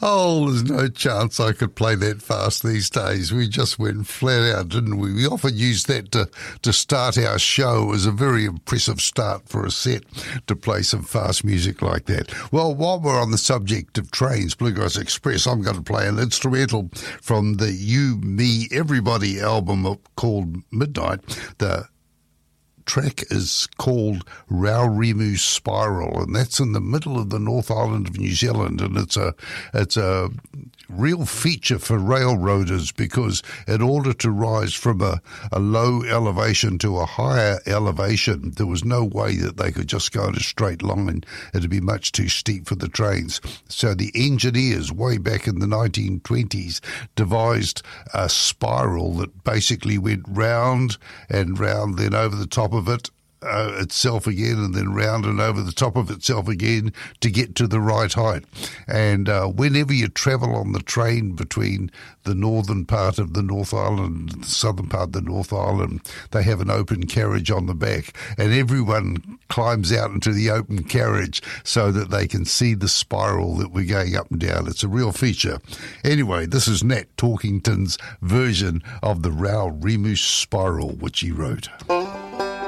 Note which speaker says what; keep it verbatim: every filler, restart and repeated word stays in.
Speaker 1: Oh, there's no chance I could play that fast these days. We just went flat out, didn't we? We often use that to, to start our show. It was a very impressive start for a set to play some fast music like that. Well, while we're on the subject of trains, Bluegrass Express, I'm going to play an instrumental from the You, Me, Everybody album called Midnight. The track is called Raurimu Spiral, and that's in the middle of the North Island of New Zealand, and it's a it's a real feature for railroaders because in order to rise from a, a low elevation to a higher elevation, there was no way that they could just go in a straight line. It'd be much too steep for the trains. So the engineers, way back in the nineteen twenties, devised a spiral that basically went round and round, then over the top of it, Uh, itself again, and then round and over the top of itself again to get to the right height. And uh, whenever you travel on the train between the northern part of the North Island and the southern part of the North Island, they have an open carriage on the back, and everyone climbs out into the open carriage so that they can see the spiral that we're going up and down. It's a real feature. Anyway, this is Nat Talkington's version of the Raurimu Spiral, which he wrote.